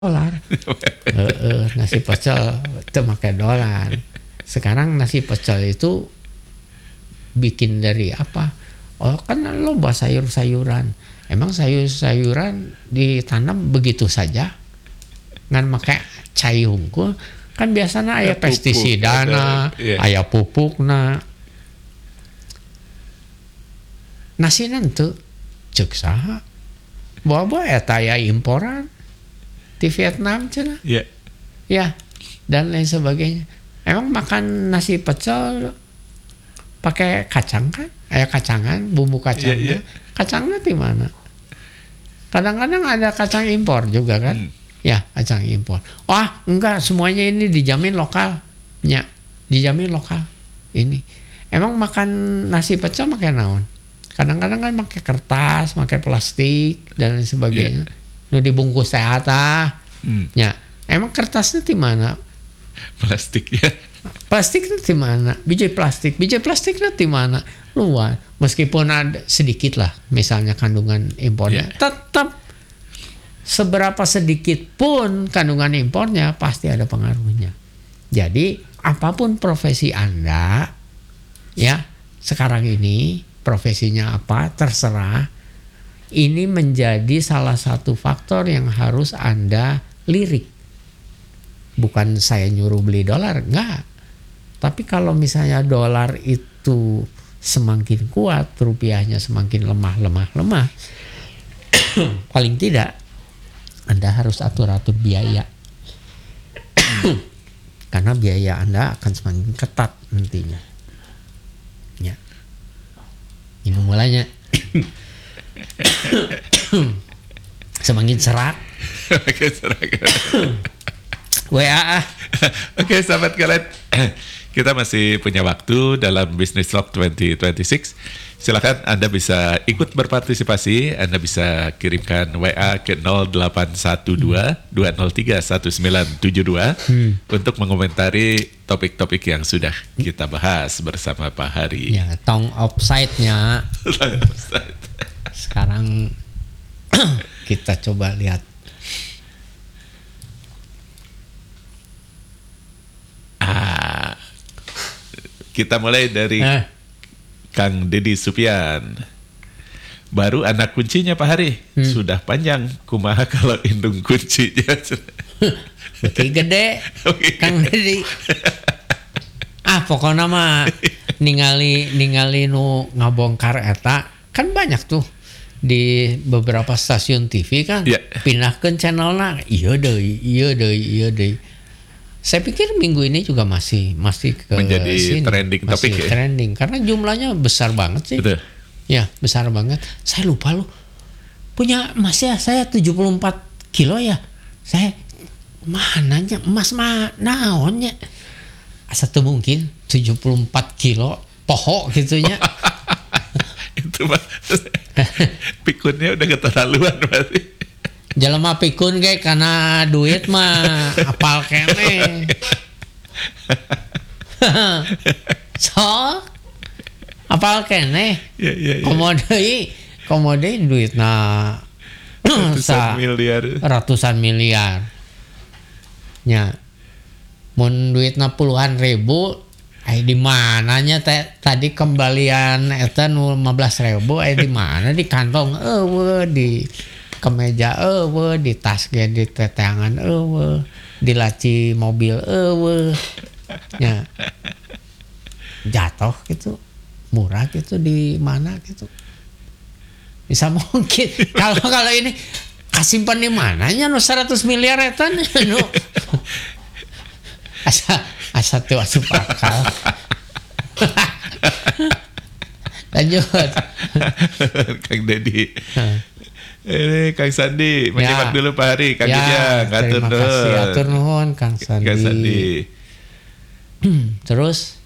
dolar. Nasi pecel itu pakai dolar. Sekarang nasi pecel itu bikin dari apa? Oh kan loba sayur-sayuran. Emang sayur-sayuran ditanam begitu saja? Ngan make cai hungkul kan biasanya aya pestisidana, aya pupukna. Nasi nanti cek saha? Bawa eta aya imporan di Vietnam cenah. Iya. Ya, dan lain sebagainya. Emang makan nasi pecel pakai kacang kan? Aya kacangan, bumbu kacangnya. Kacangnya di mana? Kadang-kadang ada kacang impor juga kan? Ya, kacang impor. Wah, enggak, semuanya ini dijamin lokal. Ya, dijamin lokal. Ini. Emang makan nasi pecel pakai naon? Kadang-kadang kan pakai kertas, pakai plastik dan lain sebagainya. Nu dibungkus teh ya. Emang kertasnya di mana? Plastik ya. Plastiknya di mana? Biji plastiknya di mana? Luar. Meskipun ada sedikit lah, misalnya kandungan impornya, tetap seberapa sedikit pun kandungan impornya pasti ada pengaruhnya. Jadi apapun profesi Anda, ya sekarang ini profesinya apa terserah. Ini menjadi salah satu faktor yang harus Anda lirik. Bukan saya nyuruh beli dolar, enggak. Tapi kalau misalnya dolar itu semakin kuat, rupiahnya semakin lemah, paling tidak Anda harus atur-atur biaya. Karena biaya Anda akan semakin ketat nantinya. Ya. Ini mulanya. Semakin serak. WA. Oke, sahabat kalian, kita masih punya waktu dalam Business Talk 2026. Silakan Anda bisa ikut berpartisipasi. Anda bisa kirimkan WA ke 0812-203-1972 untuk mengomentari topik-topik yang sudah kita bahas bersama Pak Hari. Ya, tong offside-nya. Sekarang kita coba lihat. Kita mulai dari Kang Deddy Supian. Baru anak kuncinya Pak Hari. Sudah panjang. Kumaha kalau indung kuncinya. Beuki gede. Kang Deddy. Pokoknya mah ningali nu ngabongkar eta kan banyak tuh di beberapa stasiun TV kan. Pindahkeun channelna. Iya deui. Saya pikir minggu ini juga masih ke menjadi sini, trending masih topik ya. Trending karena jumlahnya besar banget sih. Betul. Ya, besar banget. Saya lupa loh. Punya emas ya, saya 74 kilo ya. Saya mananya emas naonnya? Asa teu mungkin 74 kilo poho gitunya. Itu mah pikunnya udah keterlaluan berarti. Jelema pikun kayak karena duit mah apal kene. So apal kene. Ya. Komode duitna ratusan miliar. Nya. Mun duitna puluhan ribu, di mananya tadi kembalian eta 15.000 di mana di kantong di kemeja di tas ge di tetangan di laci mobil ya jatuh gitu murah gitu di mana gitu bisa mungkin kalau ini kasimpan di mananya 100 miliar eta nu asa teu asup akal. Lanjut Kang Deddy. Ini Kang Sandi, menyimak dulu Pak Hari. Kang Jujang, terima kasih. Atur nuhun Kang Sandi. Terus?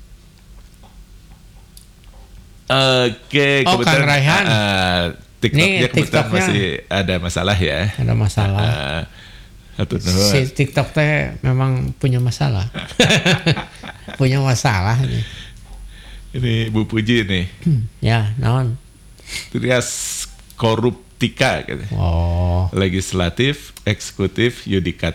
Oke, Kang Raihan. TikToknya kebetulan masih ada masalah ya. Ada masalah. Atur nuhun. Si TikTok teh memang punya masalah. Punya masalah nih. Ini Bu Puji nih. Ya, naon? Trias korup TIKA gitu. Oh. Legislatif, eksekutif,